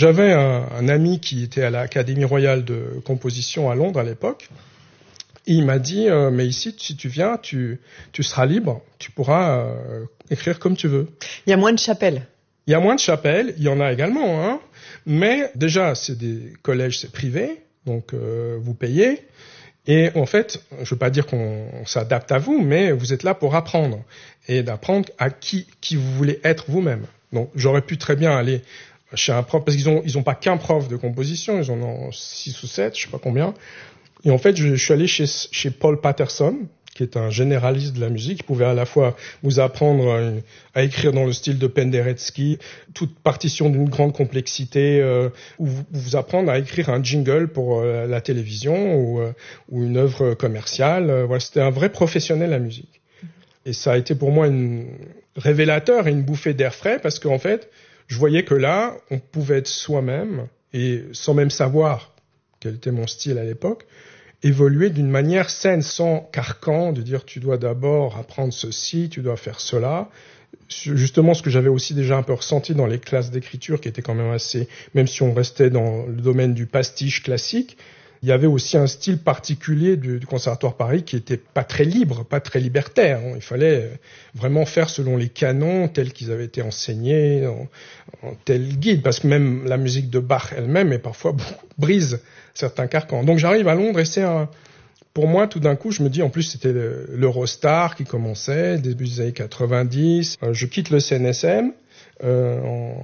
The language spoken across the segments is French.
J'avais un ami qui était à l'Académie royale de composition à Londres à l'époque. Et il m'a dit, mais ici, si tu viens, tu seras libre, tu pourras écrire comme tu veux. Il y a moins de chapelles. Il y a moins de chapelles, il y en a également, hein. Mais déjà, c'est des collèges, c'est privé, donc vous payez. Et en fait, je veux pas dire qu'on s'adapte à vous, mais vous êtes là pour apprendre et d'apprendre à qui vous voulez être vous-même. Donc, j'aurais pu très bien aller chez un prof, parce qu'ils ont pas qu'un prof de composition, ils en ont 6 ou 7, je sais pas combien. Et en fait, je suis allé chez Paul Patterson, qui est un généraliste de la musique. Il pouvait à la fois vous apprendre à écrire dans le style de Penderecki, toute partition d'une grande complexité, ou vous apprendre à écrire un jingle pour la télévision ou une œuvre commerciale. Voilà, c'était un vrai professionnel de la musique. Et ça a été pour moi une révélateur et une bouffée d'air frais, parce qu'en fait, je voyais que là, on pouvait être soi-même, et sans même savoir quel était mon style à l'époque, évoluer d'une manière saine, sans carcan, de dire tu dois d'abord apprendre ceci, tu dois faire cela. Justement, ce que j'avais aussi déjà un peu ressenti dans les classes d'écriture, qui étaient quand même assez, même si on restait dans le domaine du pastiche classique, il y avait aussi un style particulier du Conservatoire Paris qui était pas très libre, pas très libertaire. Il fallait vraiment faire selon les canons tels qu'ils avaient été enseignés, en tel guide, parce que même la musique de Bach elle-même est parfois brise certains carcans. Donc j'arrive à Londres et c'est pour moi, tout d'un coup, je me dis, en plus, c'était l'Eurostar qui commençait, début des années 90. Je quitte le CNSM en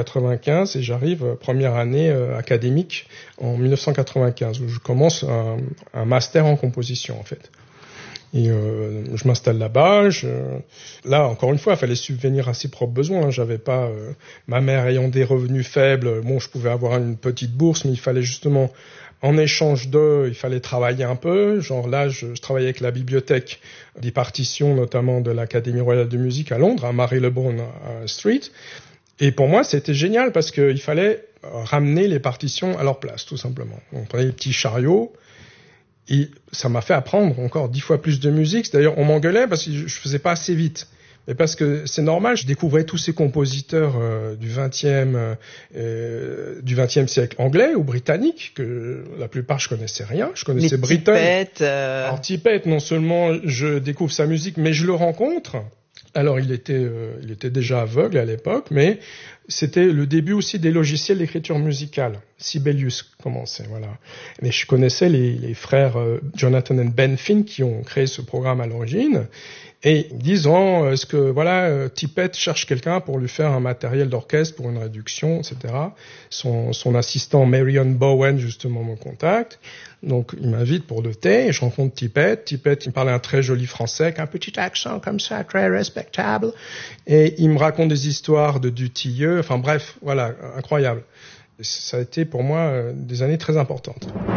95 et j'arrive première année académique en 1995 où je commence un master en composition en fait. Et je m'installe là-bas. Là, encore une fois, il fallait subvenir à ses propres besoins. J'avais pas ma mère ayant des revenus faibles. Bon, je pouvais avoir une petite bourse, mais il fallait justement, en échange il fallait travailler un peu. Genre là, je travaillais avec la bibliothèque des partitions, notamment de l'Académie royale de musique à Londres, à Marylebone Street. Et pour moi, c'était génial parce qu'il fallait ramener les partitions à leur place, tout simplement. On prenait les petits chariots. Et ça m'a fait apprendre encore 10 fois plus de musique. D'ailleurs, on m'engueulait parce que je faisais pas assez vite. Mais parce que c'est normal, je découvrais tous ces compositeurs du 20e siècle anglais ou britannique, que la plupart je connaissais rien. Je connaissais Britten. Alors Tippett, non seulement je découvre sa musique, mais je le rencontre. Alors il était déjà aveugle à l'époque, mais c'était le début aussi des logiciels d'écriture musicale. Sibelius commençait, voilà. Mais je connaissais les frères Jonathan et Ben Finn qui ont créé ce programme à l'origine. Et disant, est-ce que voilà, Tippett cherche quelqu'un pour lui faire un matériel d'orchestre pour une réduction, etc. Son assistant Marion Bowen justement me contacte. Donc il m'invite pour le thé et je rencontre Tippett. Tippett, il me parlait un très joli français avec un petit accent comme ça, très respectable. Et il me raconte des histoires de Dutilleux. Enfin bref, voilà, incroyable. Ça a été pour moi des années très importantes.